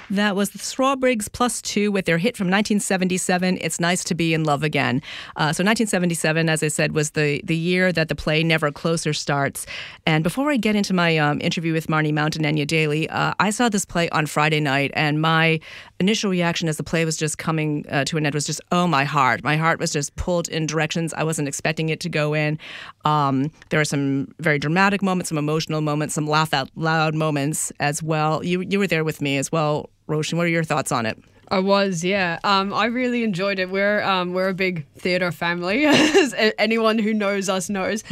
That was the Strawbrigs Plus Two with their hit from 1977, It's Nice to Be in Love Again. So 1977, as I said, was the year that the play Never Closer starts. And before I get into my interview with Marnie Mount and Enya Daly, I saw this play on Friday night, and my initial reaction as the play was just coming to an end was just, oh, my heart. My heart was just pulled in directions I wasn't expecting it to go in. There are some very dramatic moments, some emotional moments, some laugh out loud moments as well. You were there with me as well, Roshan. What are your thoughts on it? I was, yeah. I really enjoyed it. We're a big theatre family, as anyone who knows us knows.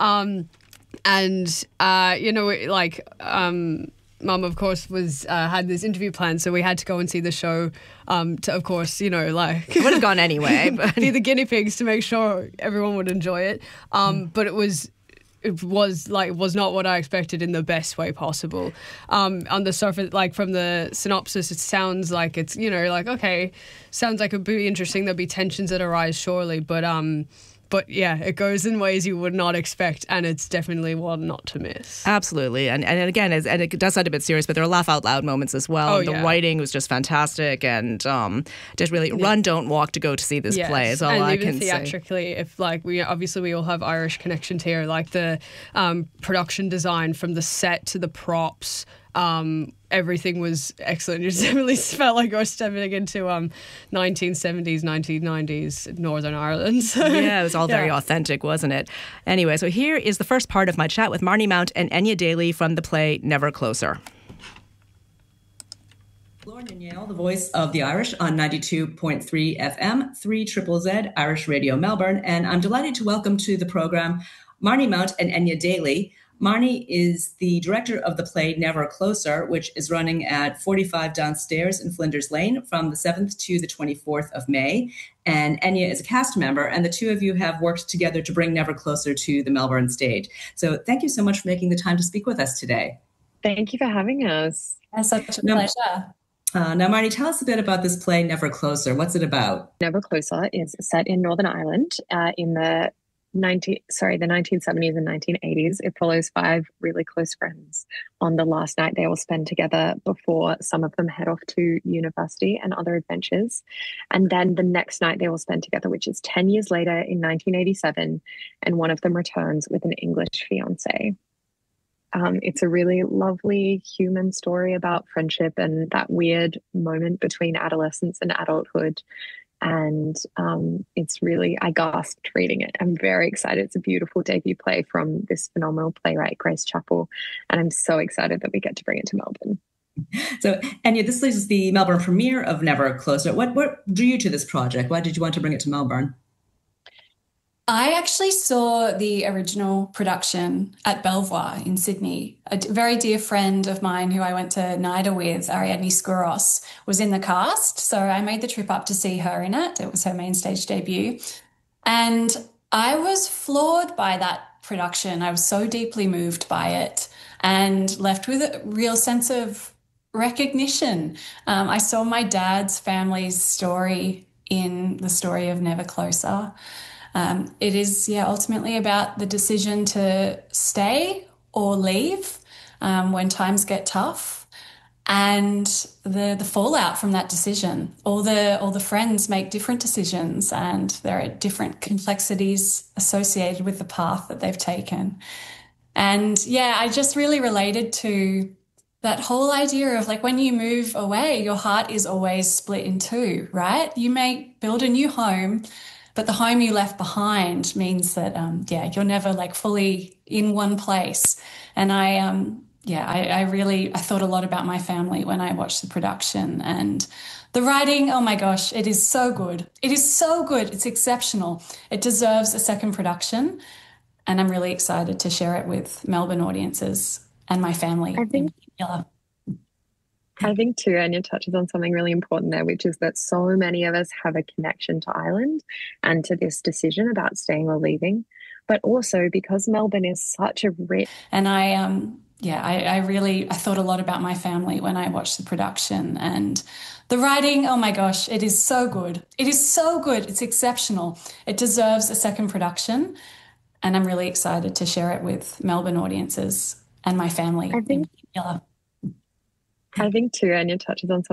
Mum, of course, was had this interview planned, so we had to go and see the show. To, of course, would have gone anyway, but be the guinea pigs to make sure everyone would enjoy it. But it was not what I expected in the best way possible. On the surface, like from the synopsis, it sounds like it's, okay, sounds like it'd be interesting. There'll be tensions that arise surely, but yeah, it goes in ways you would not expect, and it's definitely one not to miss. Absolutely. And again, and it does sound a bit serious, but there are laugh out loud moments as well. Oh, the writing was just fantastic, and just really run, don't walk to go to see this play is all I can say. And even theatrically, if we all have Irish connections here, like the production design from the set to the props, everything was excellent. You definitely felt like I was stepping into 1970s, 1990s Northern Ireland. So, yeah, it was all very authentic, wasn't it? Anyway, so here is the first part of my chat with Marnie Mount and Enya Daly from the play Never Closer. Lauren Danielle, the voice of the Irish on 92.3 FM, 3ZZZ, Irish Radio Melbourne, and I'm delighted to welcome to the program Marnie Mount and Enya Daly. Marnie is the director of the play Never Closer, which is running at 45 Downstairs in Flinders Lane from the 7th to the 24th of May. And Enya is a cast member, and the two of you have worked together to bring Never Closer to the Melbourne stage. So thank you so much for making the time to speak with us today. Thank you for having us. It's such a pleasure. Now, Marnie, tell us a bit about this play, Never Closer. What's it about? Never Closer is set in Northern Ireland in the 1970s and 1980s. It follows 5 really close friends on the last night they will spend together before some of them head off to university and other adventures. And then the next night they will spend together, which is 10 years later in 1987, and one of them returns with an English fiance. It's a really lovely human story about friendship and that weird moment between adolescence and adulthood. And it's really, I gasped reading it. I'm very excited. It's a beautiful debut play from this phenomenal playwright, Grace Chappell. And I'm so excited that we get to bring it to Melbourne. So, Enya, this is the Melbourne premiere of Never Closer. What drew you to this project? Why did you want to bring it to Melbourne? I actually saw the original production at Belvoir in Sydney. A very dear friend of mine who I went to NIDA with, Ariadne Skouros, was in the cast. So I made the trip up to see her in it. It was her main stage debut. And I was floored by that production. I was so deeply moved by it and left with a real sense of recognition. I saw my dad's family's story in the story of Never Closer. It is, ultimately about the decision to stay or leave when times get tough, and the fallout from that decision. All the friends make different decisions, and there are different complexities associated with the path that they've taken. And I just really related to that whole idea of, like, when you move away, your heart is always split in two, right? You may build a new home, but the home you left behind means that, you're never like fully in one place. And I thought a lot about my family when I watched the production, and the writing. Oh my gosh, it is so good. It is so good. It's exceptional. It deserves a second production. And I'm really excited to share it with Melbourne audiences and my family in particular. I think too, Enya touches on something really important there, which is that so many of us have a connection to Ireland and to this decision about staying or leaving, but also because Melbourne is such a rich... And I thought a lot about my family when I watched the production, and the writing. Oh my gosh, it is so good. It is so good. It's exceptional. It deserves a second production, and I'm really excited to share it with Melbourne audiences and my family in particular. I think too, Enya touches on something